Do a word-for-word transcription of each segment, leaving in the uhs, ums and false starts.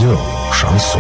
Радио «Шансон».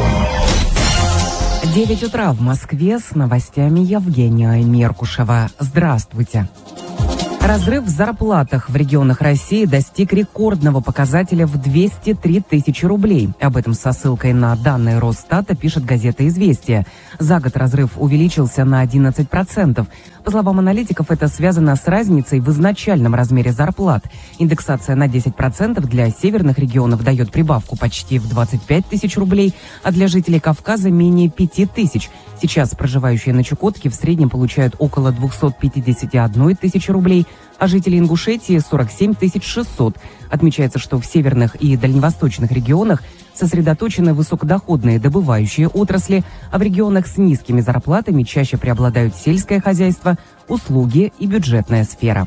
девять утра в Москве, с новостями Евгения Меркушева. Здравствуйте. Разрыв в зарплатах в регионах России достиг рекордного показателя в двести три тысячи рублей. Об этом со ссылкой на данные Росстата пишет газета «Известия». За год разрыв увеличился на одиннадцать процентов. По словам аналитиков, это связано с разницей в изначальном размере зарплат. Индексация на десять процентов для северных регионов дает прибавку почти в двадцать пять тысяч рублей, а для жителей Кавказа менее пяти тысяч. Сейчас проживающие на Чукотке в среднем получают около двести пятьдесят одна тысяча рублей, а жители Ингушетии – сорок семь тысяч шестьсот. Отмечается, что в северных и дальневосточных регионах сосредоточены высокодоходные добывающие отрасли, а в регионах с низкими зарплатами чаще преобладают сельское хозяйство, услуги и бюджетная сфера.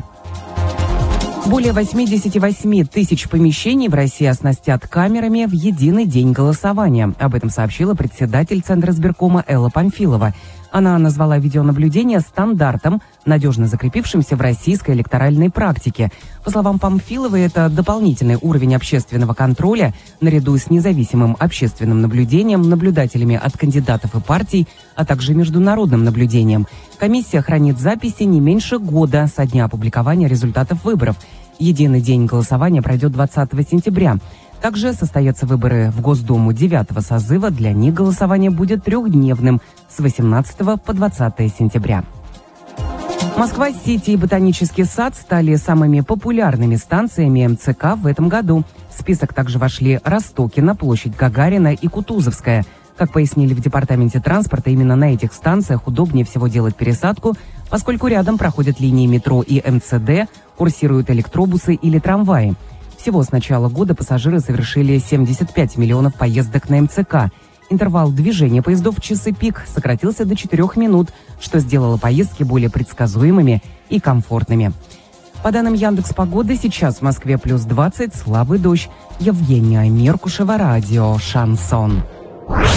Более восемьдесят восемь тысяч помещений в России оснастят камерами в единый день голосования. Об этом сообщила председатель Центра избиркома Элла Памфилова. Она назвала видеонаблюдение стандартом, надежно закрепившимся в российской электоральной практике. По словам Памфиловой, это дополнительный уровень общественного контроля наряду с независимым общественным наблюдением, наблюдателями от кандидатов и партий, а также международным наблюдением. Комиссия хранит записи не меньше года со дня опубликования результатов выборов. Единый день голосования пройдет двадцатого сентября. Также состоятся выборы в Госдуму девятого созыва. Для них голосование будет трехдневным с восемнадцатого по двадцатое сентября. Москва-Сити и Ботанический сад стали самыми популярными станциями эм цэ ка в этом году. В список также вошли Ростокино, площадь Гагарина и Кутузовская. Как пояснили в департаменте транспорта, именно на этих станциях удобнее всего делать пересадку, поскольку рядом проходят линии метро и эм цэ дэ, курсируют электробусы или трамваи. Всего с начала года пассажиры совершили семьдесят пять миллионов поездок на эм цэ ка. Интервал движения поездов в часы пик сократился до четырех минут, что сделало поездки более предсказуемыми и комфортными. По данным Яндекс.Погоды, сейчас в Москве плюс двадцать, слабый дождь. Евгения Меркушева, радио «Шансон».